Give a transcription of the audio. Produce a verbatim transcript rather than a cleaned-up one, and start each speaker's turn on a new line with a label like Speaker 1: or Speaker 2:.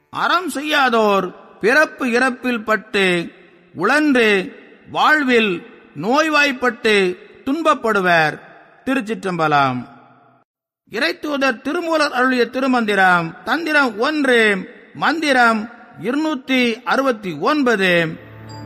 Speaker 1: அறம் செய்யாதோர் பிறப்பு இறப்பில் பட்டு உழன்று வாழ்வில் நோய்வாய்ப்பட்டு துன்பப்படுவர். திருச்சிற்றம்பலம். இறைத்தூதர் திருமூலர் அருளிய திருமந்திரம். தந்திரம் ஒன்று, மந்திரம் இருநூற்றி அறுபத்தி ஒன்பது.